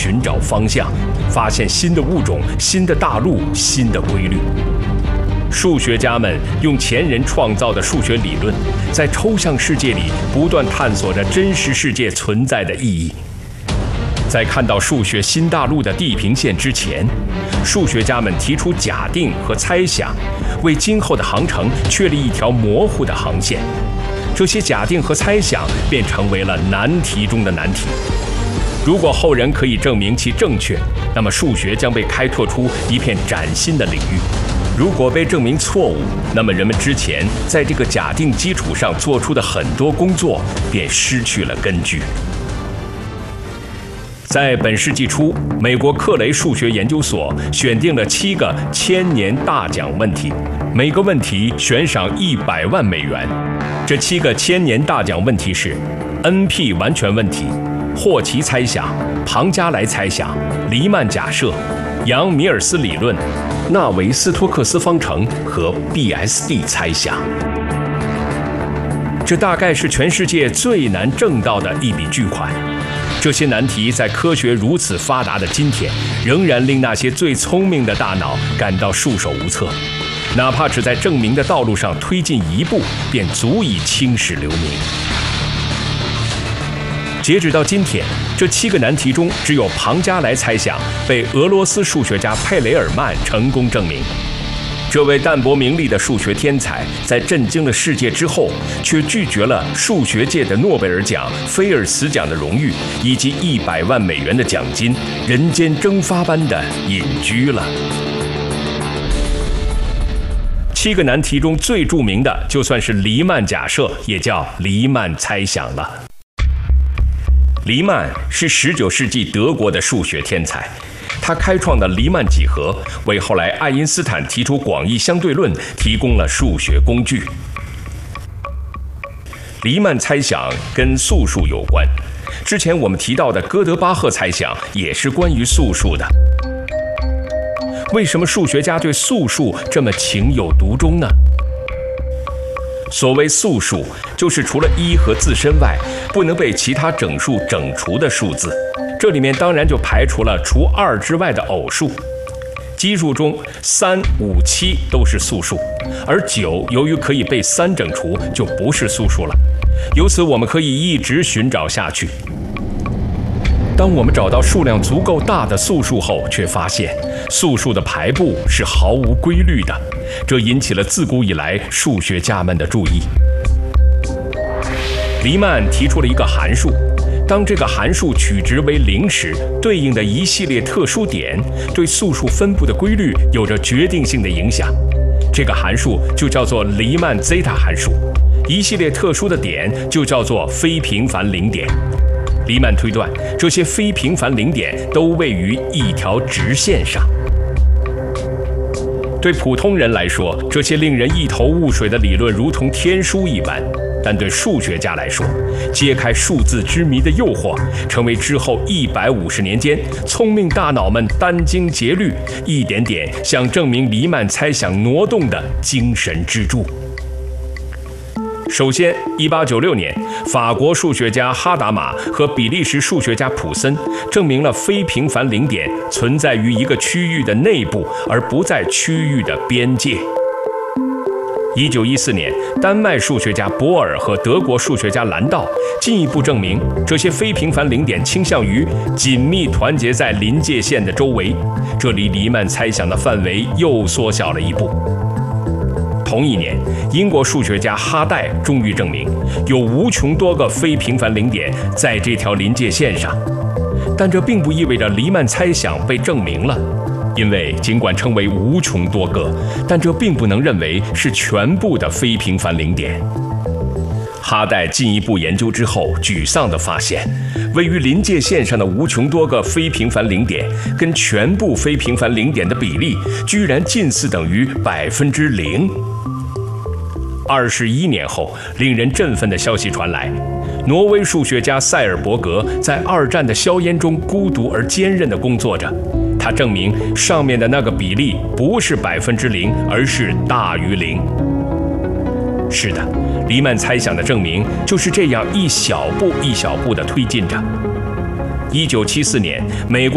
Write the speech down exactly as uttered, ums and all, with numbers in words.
寻找方向，发现新的物种、新的大陆、新的规律。数学家们用前人创造的数学理论，在抽象世界里不断探索着真实世界存在的意义。在看到数学新大陆的地平线之前，数学家们提出假定和猜想，为今后的航程确立一条模糊的航线。这些假定和猜想便成为了难题中的难题。如果后人可以证明其正确，那么数学将被开拓出一片崭新的领域。如果被证明错误，那么人们之前在这个假定基础上做出的很多工作便失去了根据。在本世纪初，美国克雷数学研究所选定了七个千年大奖问题，每个问题悬赏一百万美元。这七个千年大奖问题是 N P 完全问题、霍奇猜想、庞加莱猜想、黎曼假设、杨米尔斯理论、纳维斯托克斯方程和 B S D 猜想。这大概是全世界最难挣到的一笔巨款。这些难题在科学如此发达的今天，仍然令那些最聪明的大脑感到束手无策，哪怕只在证明的道路上推进一步，便足以青史留名。截止到今天，这七个难题中，只有庞加莱猜想被俄罗斯数学家佩雷尔曼成功证明。这位淡泊名利的数学天才，在震惊了世界之后，却拒绝了数学界的诺贝尔奖、菲尔茨奖的荣誉，以及一百万美元的奖金，人间蒸发般的隐居了。七个难题中最著名的，就算是黎曼假设，也叫黎曼猜想了。黎曼是十九世纪德国的数学天才。他开创的黎曼几何为后来爱因斯坦提出广义相对论提供了数学工具。黎曼猜想跟素数有关，之前我们提到的哥德巴赫猜想也是关于素数的。为什么数学家对素数这么情有独钟呢？所谓素数，就是除了一和自身外，不能被其他整数整除的数字。这里面当然就排除了除二之外的偶数。奇数中，三、五、七都是素数，而九由于可以被三整除，就不是素数了。由此，我们可以一直寻找下去。当我们找到数量足够大的素数后，却发现素数的排布是毫无规律的，这引起了自古以来数学家们的注意。黎曼提出了一个函数。当这个函数取值为零时，对应的一系列特殊点对素数分布的规律有着决定性的影响。这个函数就叫做黎曼 zeta 函数，一系列特殊的点就叫做非平凡零点。黎曼推断，这些非平凡零点都位于一条直线上。对普通人来说，这些令人一头雾水的理论如同天书一般。但对数学家来说，揭开数字之谜的诱惑，成为之后一百五十年间聪明大脑们殚精竭虑，一点点向证明黎曼猜想挪动的精神支柱。首先，一八九六年，法国数学家哈达马和比利时数学家普森证明了非平凡零点存在于一个区域的内部，而不在区域的边界。一九一四年，丹麦数学家博尔和德国数学家兰道进一步证明，这些非平凡零点倾向于紧密团结在临界线的周围，这离黎曼猜想的范围又缩小了一步。同一年，英国数学家哈代终于证明，有无穷多个非平凡零点在这条临界线上，但这并不意味着黎曼猜想被证明了。因为尽管称为无穷多个，但这并不能认为是全部的非平凡零点。哈代进一步研究之后，沮丧地发现，位于临界线上的无穷多个非平凡零点，跟全部非平凡零点的比例，居然近似等于百分之零。二十一年后，令人振奋的消息传来，挪威数学家塞尔伯格在二战的硝烟中孤独而坚韧地工作着。他证明上面的那个比例不是百分之零，而是大于零。是的，黎曼猜想的证明就是这样一小步一小步地推进着。一九七四年，美国